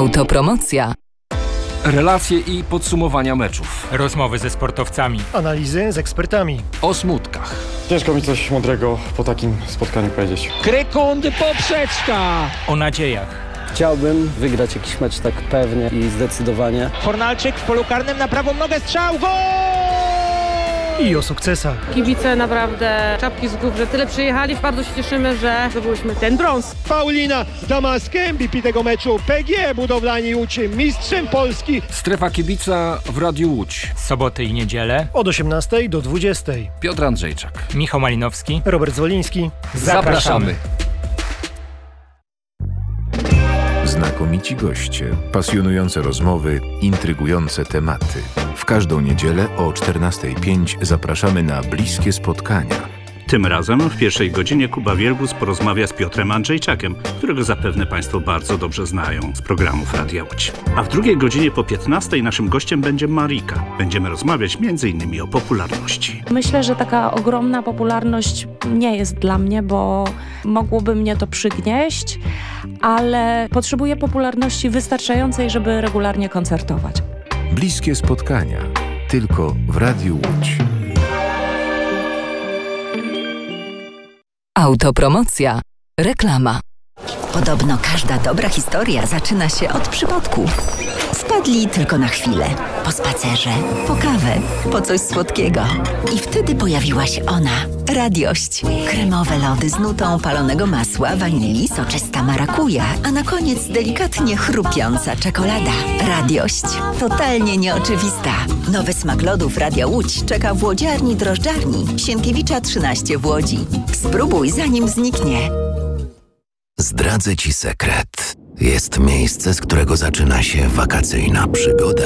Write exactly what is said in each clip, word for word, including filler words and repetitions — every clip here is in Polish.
Autopromocja. Relacje i podsumowania meczów. Rozmowy ze sportowcami. Analizy z ekspertami. O smutkach. Ciężko mi coś mądrego po takim spotkaniu powiedzieć. Krykundy poprzeczka. O nadziejach. Chciałbym wygrać jakiś mecz tak pewnie i zdecydowanie. Fornalczyk w polu karnym na prawą nogę, strzał, gol! I o sukcesach. Kibice naprawdę czapki z głów, że tyle przyjechali. Bardzo się cieszymy, że zdobyliśmy ten brąz. Paulina Damask, M V P tego meczu. P G Budowlani Łódź, mistrzem Polski. Strefa kibica w Radiu Łódź. Soboty i niedzielę. Od osiemnastej do dwudziestej. Piotr Andrzejczak. Michał Malinowski. Robert Zwoliński. Zapraszamy. Znakomici goście, pasjonujące rozmowy, intrygujące tematy. W każdą niedzielę o czternasta pięć zapraszamy na bliskie spotkania. Tym razem w pierwszej godzinie Kuba Wielgus porozmawia z Piotrem Andrzejczakiem, którego zapewne Państwo bardzo dobrze znają z programów Radia Łódź. A w drugiej godzinie po piętnastej naszym gościem będzie Marika. Będziemy rozmawiać między innymi o popularności. Myślę, że taka ogromna popularność nie jest dla mnie, bo mogłoby mnie to przygnieść, ale potrzebuję popularności wystarczającej, żeby regularnie koncertować. Bliskie spotkania. Tylko w Radiu Łódź. Autopromocja. Reklama. Podobno każda dobra historia zaczyna się od przypadku. Wpadli tylko na chwilę. Po spacerze, po kawę, po coś słodkiego. I wtedy pojawiła się ona. Radiość. Kremowe lody z nutą palonego masła, wanilii, soczysta marakuja, a na koniec delikatnie chrupiąca czekolada. Radiość. Totalnie nieoczywista. Nowy smak lodów Radia Łódź czeka w łodziarni drożdżarni Sienkiewicza trzynaście w Łodzi. Spróbuj zanim zniknie. Zdradzę Ci sekret. Jest miejsce, z którego zaczyna się wakacyjna przygoda.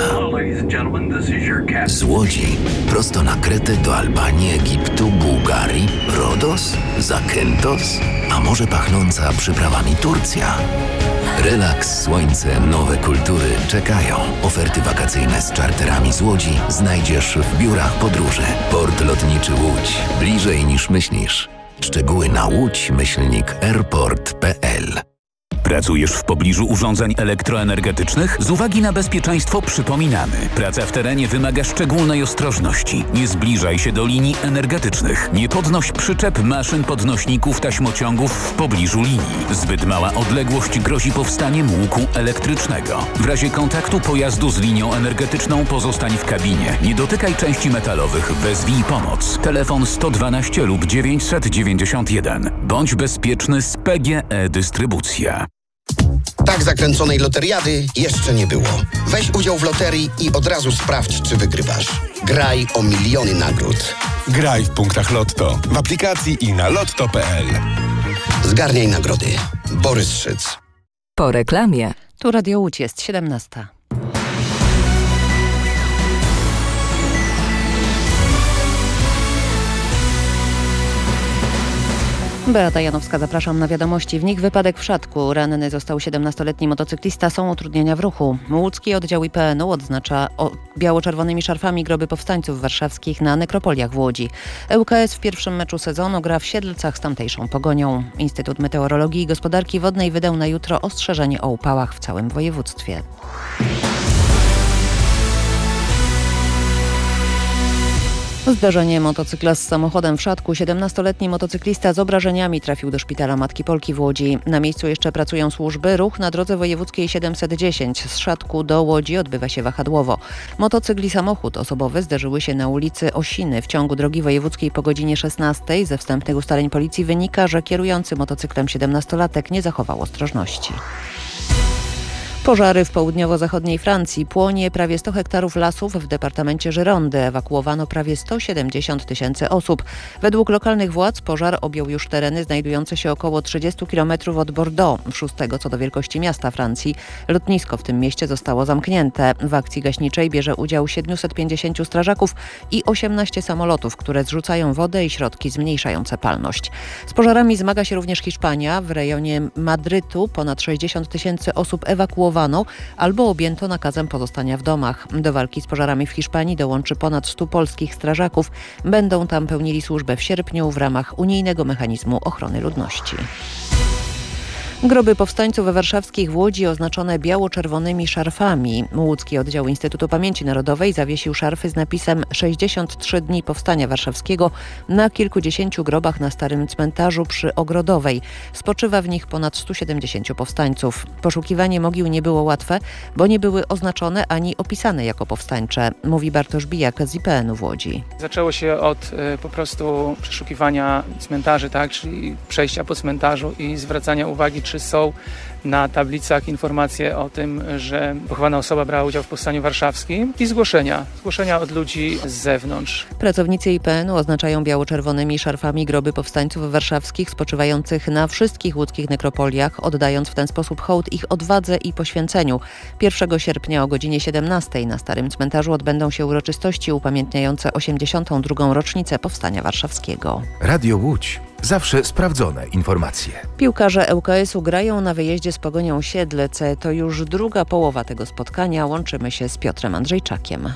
Z Łodzi prosto na Kretę do Albanii, Egiptu, Bułgarii, Rodos, Zakynthos, a może pachnąca przyprawami Turcja. Relaks, słońce, nowe kultury czekają. Oferty wakacyjne z czarterami z Łodzi znajdziesz w biurach podróży. Port Lotniczy Łódź. Bliżej niż myślisz. Szczegóły na łódź myślnik airport kropka p l. Pracujesz w pobliżu urządzeń elektroenergetycznych? Z uwagi na bezpieczeństwo przypominamy. Praca w terenie wymaga szczególnej ostrożności. Nie zbliżaj się do linii energetycznych. Nie podnoś przyczep, maszyn, podnośników, taśmociągów w pobliżu linii. Zbyt mała odległość grozi powstaniem łuku elektrycznego. W razie kontaktu pojazdu z linią energetyczną pozostań w kabinie. Nie dotykaj części metalowych. Wezwij pomoc. Telefon sto dwanaście lub dziewięćset dziewięćdziesiąt jeden. Bądź bezpieczny z P G E Dystrybucja. Tak zakręconej loteriady jeszcze nie było. Weź udział w loterii i od razu sprawdź, czy wygrywasz. Graj o miliony nagród. Graj w punktach Lotto, w aplikacji i na lotto kropka p l. Zgarniaj nagrody. Borys Szyc. Po reklamie. Tu Radio Łódź, jest siedemnasta. Beata Janowska, zapraszam na wiadomości. W nich wypadek w Szatku. Ranny został siedemnastoletni motocyklista. Są utrudnienia w ruchu. Łódzki oddział I P N u odznacza o biało-czerwonymi szarfami groby powstańców warszawskich na nekropoliach w Łodzi. E U K S w pierwszym meczu sezonu gra w Siedlcach z tamtejszą Pogonią. Instytut Meteorologii i Gospodarki Wodnej wydał na jutro ostrzeżenie o upałach w całym województwie. Zdarzenie motocykla z samochodem w Szatku. siedemnastoletni motocyklista z obrażeniami trafił do szpitala Matki Polki w Łodzi. Na miejscu jeszcze pracują służby. Ruch na drodze wojewódzkiej siedemset dziesięć z Szatku do Łodzi odbywa się wahadłowo. Motocykl i samochód osobowy zderzyły się na ulicy Osiny w ciągu drogi wojewódzkiej po godzinie szesnastej. Ze wstępnych ustaleń policji wynika, że kierujący motocyklem siedemnastolatek nie zachował ostrożności. Pożary w południowo-zachodniej Francji. Płonie prawie sto hektarów lasów w departamencie Girondy. Ewakuowano prawie sto siedemdziesiąt tysięcy osób. Według lokalnych władz pożar objął już tereny znajdujące się około trzydzieści kilometrów od Bordeaux, szóstego co do wielkości miasta Francji. Lotnisko w tym mieście zostało zamknięte. W akcji gaśniczej bierze udział siedemset pięćdziesięciu strażaków i osiemnaście samolotów, które zrzucają wodę i środki zmniejszające palność. Z pożarami zmaga się również Hiszpania. W rejonie Madrytu ponad sześćdziesiąt tysięcy osób ewakuowano albo objęto nakazem pozostania w domach. Do walki z pożarami w Hiszpanii dołączy ponad stu polskich strażaków. Będą tam pełnili służbę w sierpniu w ramach unijnego mechanizmu ochrony ludności. Groby powstańców warszawskich w Łodzi oznaczone biało-czerwonymi szarfami. Łódzki Oddział Instytutu Pamięci Narodowej zawiesił szarfy z napisem sześćdziesiąt trzy dni Powstania Warszawskiego na kilkudziesięciu grobach na Starym Cmentarzu przy Ogrodowej. Spoczywa w nich ponad stu siedemdziesięciu powstańców. Poszukiwanie mogił nie było łatwe, bo nie były oznaczone ani opisane jako powstańcze, mówi Bartosz Bijak z I P N u w Łodzi. Zaczęło się od y, po prostu przeszukiwania cmentarzy, tak, czyli przejścia po cmentarzu i zwracania uwagi, czy są na tablicach informacje o tym, że pochowana osoba brała udział w Powstaniu Warszawskim i zgłoszenia, zgłoszenia od ludzi z zewnątrz. Pracownicy I P N u oznaczają biało-czerwonymi szarfami groby powstańców warszawskich spoczywających na wszystkich łódzkich nekropoliach, oddając w ten sposób hołd ich odwadze i poświęceniu. pierwszego sierpnia o godzinie siedemnastej na Starym Cmentarzu odbędą się uroczystości upamiętniające osiemdziesiątą drugą rocznicę Powstania Warszawskiego. Radio Łódź. Zawsze sprawdzone informacje. Piłkarze L K S u grają na wyjeździe z Pogonią Siedlec. To już druga połowa tego spotkania. Łączymy się z Piotrem Andrzejczakiem.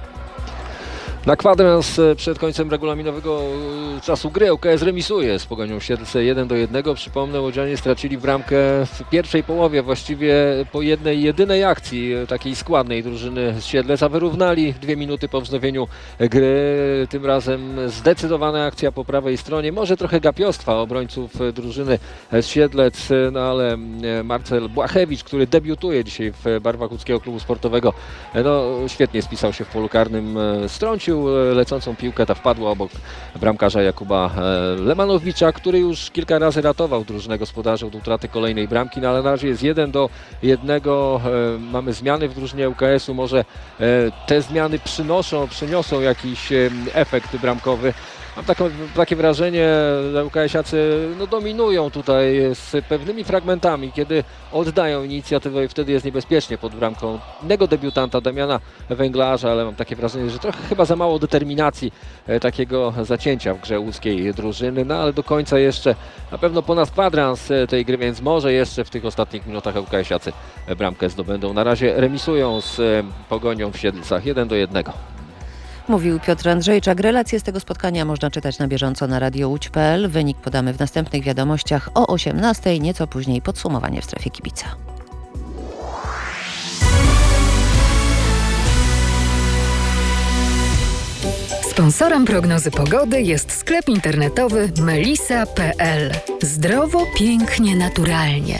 Na kwadrans przed końcem regulaminowego czasu gry L K S remisuje z Pogonią Siedlce jeden do jednego. Przypomnę, łodzianie stracili bramkę w pierwszej połowie, właściwie po jednej jedynej akcji takiej składnej drużyny z Siedlec, a wyrównali dwie minuty po wznowieniu gry. Tym razem zdecydowana akcja po prawej stronie, może trochę gapiostwa obrońców drużyny z Siedlec, no ale Marcel Błachewicz, który debiutuje dzisiaj w barwach łódzkiego klubu sportowego, no świetnie spisał się w polu karnym, strącił lecącą piłkę, ta wpadła obok bramkarza Jakuba Lemanowicza, który już kilka razy ratował drużynę gospodarzy od utraty kolejnej bramki, no ale na razie jest jeden do jednego. Mamy zmiany w drużynie L K S u, może te zmiany przynoszą, przyniosą jakiś efekt bramkowy. Mam taką, takie wrażenie, że ŁKS-iacy no, dominują tutaj z pewnymi fragmentami, kiedy oddają inicjatywę i wtedy jest niebezpiecznie pod bramką innego debiutanta Damiana Węglarza, ale mam takie wrażenie, że trochę chyba za mało determinacji e, takiego zacięcia w grze łódzkiej drużyny, no ale do końca jeszcze na pewno ponad kwadrans tej gry, więc może jeszcze w tych ostatnich minutach ŁKS-iacy bramkę zdobędą. Na razie remisują z e, Pogonią w Siedlcach jeden do jednego. Mówił Piotr Andrzejczak. Relacje z tego spotkania można czytać na bieżąco na radio łódź kropka p l. Wynik podamy w następnych wiadomościach o osiemnastej, nieco później podsumowanie w strefie kibica. Sponsorem prognozy pogody jest sklep internetowy melisa kropka p l. Zdrowo, pięknie, naturalnie.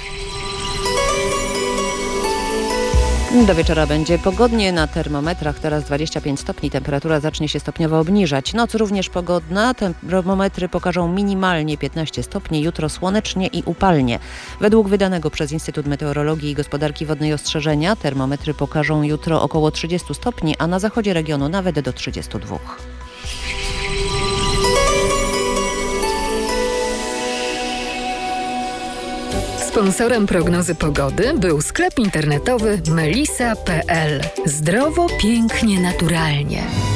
Do wieczora będzie pogodnie na termometrach, teraz dwadzieścia pięć stopni, temperatura zacznie się stopniowo obniżać. Noc również pogodna, termometry pokażą minimalnie piętnaście stopni, jutro słonecznie i upalnie. Według wydanego przez Instytut Meteorologii i Gospodarki Wodnej ostrzeżenia termometry pokażą jutro około trzydzieści stopni, a na zachodzie regionu nawet do trzydziestu dwóch. Sponsorem prognozy pogody był sklep internetowy melisa kropka p l. Zdrowo, pięknie, naturalnie.